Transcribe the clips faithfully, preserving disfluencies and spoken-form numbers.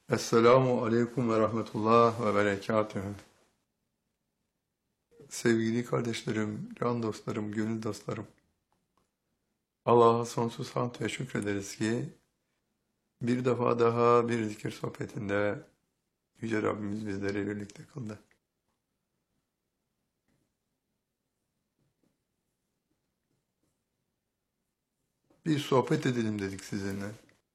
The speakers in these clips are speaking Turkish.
Esselamu Aleyküm ve Rahmetullah ve Berekatühü. Sevgili kardeşlerim, can dostlarım, gönül dostlarım. Allah'a sonsuz hamd ve şükrederiz ki bir defa daha bir zikir sohbetinde Yüce Rabbimiz bizleri birlikte kıldı. Bir sohbet edelim dedik sizinle.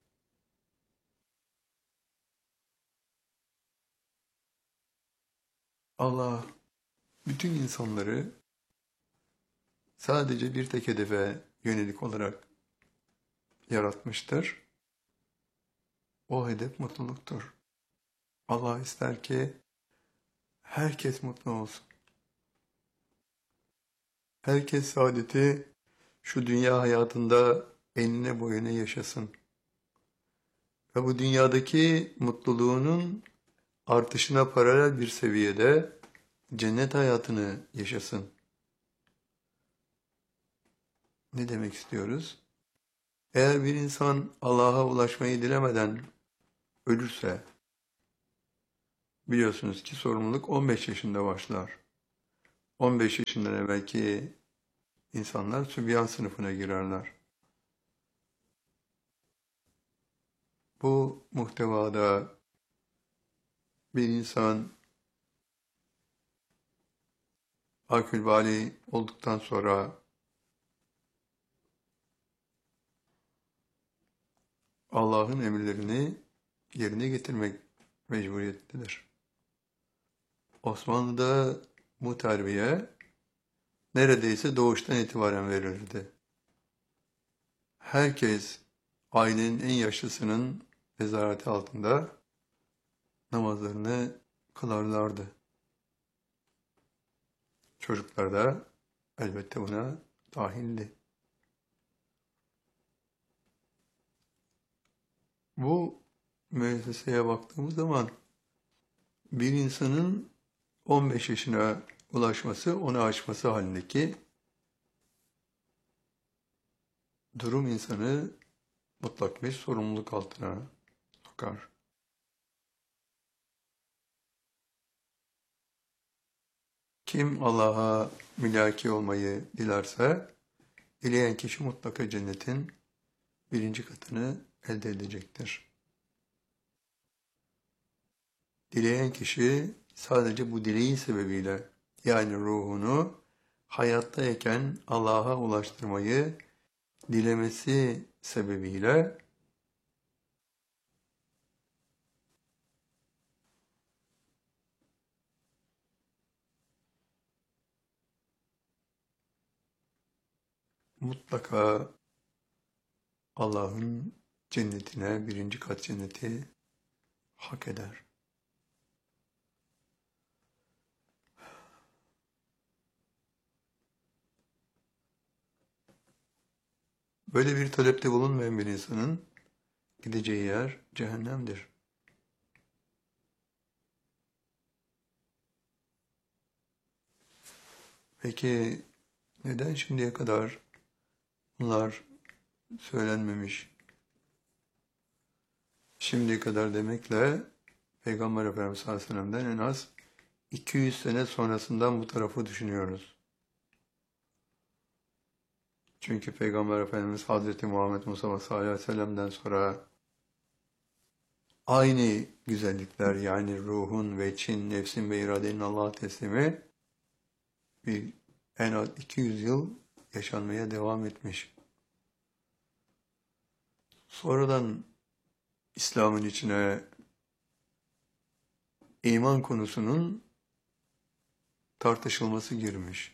Allah bütün insanları sadece bir tek hedefe yönelik olarak yaratmıştır. O hedef mutluluktur. Allah ister ki herkes mutlu olsun. Herkes saadeti şu dünya hayatında enine boyuna yaşasın. Ve bu dünyadaki mutluluğunun artışına paralel bir seviyede cennet hayatını yaşasın. Ne demek istiyoruz? Eğer bir insan Allah'a ulaşmayı dilemeden ölürse, biliyorsunuz ki sorumluluk on beş yaşında başlar. on beş yaşından evvelki insanlar sübyan sınıfına girerler. Bu muhtevada bir insan akülbali olduktan sonra Allah'ın emirlerini yerine getirmek mecburiyettedir. Osmanlı'da bu terbiye neredeyse doğuştan itibaren verilirdi. Herkes ailenin en yaşlısının nezareti altında namazlarını kılarlardı. Çocuklar da elbette buna dahildi. Bu müesseseye baktığımız zaman bir insanın on beş yaşına ulaşması, onu aşması halindeki durum insanı mutlak bir sorumluluk altına sokar. Kim Allah'a mülaki olmayı dilerse, dileyen kişi mutlaka cennetin birinci katını elde edecektir. Dileyen kişi sadece bu dileği sebebiyle, yani ruhunu hayattayken Allah'a ulaştırmayı dilemesi sebebiyle mutlaka Allah'ın cennetine, birinci kat cenneti hak eder. Böyle bir talepte bulunmayan bir insanın gideceği yer cehennemdir. Peki neden şimdiye kadar bunlar söylenmemiş? Şimdiye kadar demekle Peygamber Efendimiz sallallahu aleyhi ve sellem'den en az iki yüz sene sonrasından bu tarafı düşünüyoruz. Çünkü Peygamber Efendimiz Hazreti Muhammed Mustafa sallallahu aleyhi ve sellem'den sonra aynı güzellikler, yani ruhun ve çin, nefsin ve iradenin Allah'a teslimi bir en az iki yüz yıl yaşanmaya devam etmiş. Sonradan İslam'ın içine iman konusunun tartışılması girmiş.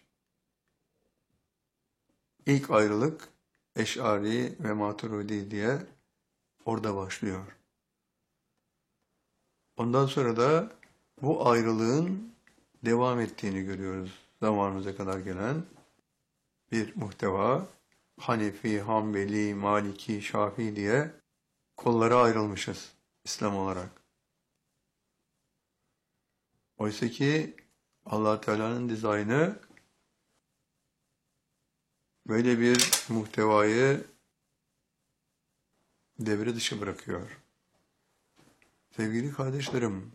İlk ayrılık Eş'ari ve Maturidi diye orada başlıyor. Ondan sonra da bu ayrılığın devam ettiğini görüyoruz. Zamanımıza kadar gelen bir muhteva, Hanefi, Hanbeli, Maliki, Şafii diye kollara ayrılmışız İslam olarak. Oysa ki Allah Teala'nın dizaynı böyle bir muhtevayı devre dışı bırakıyor. Sevgili kardeşlerim,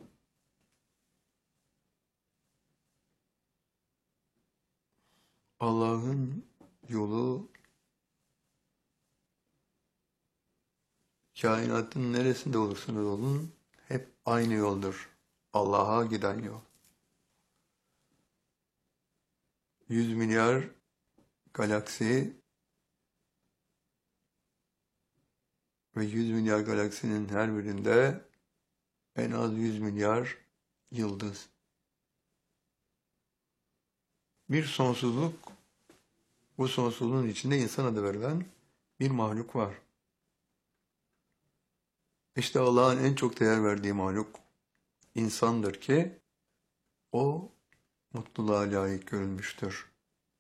Allah'ın yolu kainatın neresinde olursanız olun hep aynı yoldur. Allah'a giden yol. Yüz milyar galaksi ve yüz milyar galaksinin her birinde en az yüz milyar yıldız. Bir sonsuzluk, bu sonsuzluğun içinde insan adı verilen bir mahluk var. İşte Allah'ın en çok değer verdiği mahluk insandır ki o mutluluğa layık görülmüştür.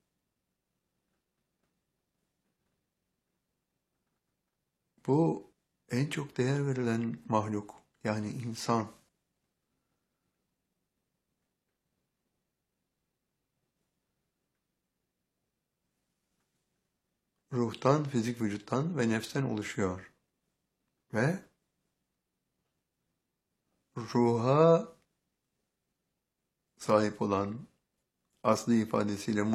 Bu en çok değer verilen mahluk, yani insan. Ruhtan, fizik vücuttan ve nefsten oluşuyor. Ve ruha sahip olan aslı ifadesiyle